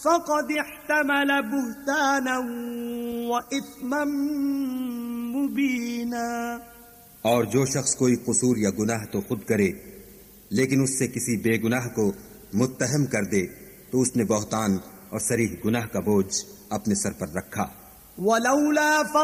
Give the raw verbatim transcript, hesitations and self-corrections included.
फ़क़द इह्तमल बुहताना व इस्मम मुबीना। और जो शख्स कोई कसूर या गुनाह तो खुद करे, लेकिन उससे किसी बेगुनाह को मुत्तहम कर दे, तो उसने बहतान और सरीह गुनाह का बोझ अपने सर पर रखा। वलौला